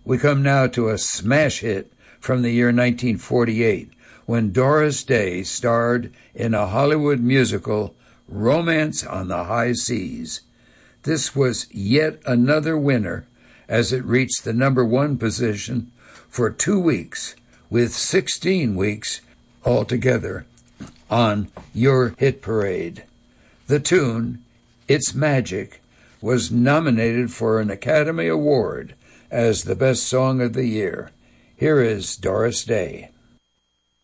We come now to a smash hit from the year 1948, when Doris Day starred in a Hollywood musical, Romance on the High Seas. This was yet another winner, as it reached the number one position for 2 weeks, with 16 weeks altogether on Your Hit Parade. The tune, It's Magic, was nominated for an Academy Award as the best song of the year. Here is Doris Day.